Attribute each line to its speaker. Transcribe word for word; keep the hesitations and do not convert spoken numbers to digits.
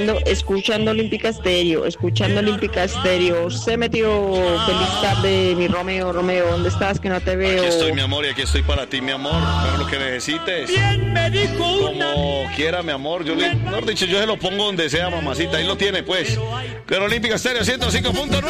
Speaker 1: Escuchando Olímpica Estéreo, escuchando Olímpica Estéreo. Se metió. Feliz tarde, mi Romeo, Romeo. ¿Dónde estás? Que no te veo.
Speaker 2: Aquí estoy, mi amor, y aquí estoy para ti, mi amor. Para lo que necesites. Bien me dijo una. Como quiera, mi amor. Yo le, mejor dicho, yo se lo pongo donde sea, mamacita. Ahí lo tiene, pues. Pero Olímpica Estéreo ciento cinco punto nueve.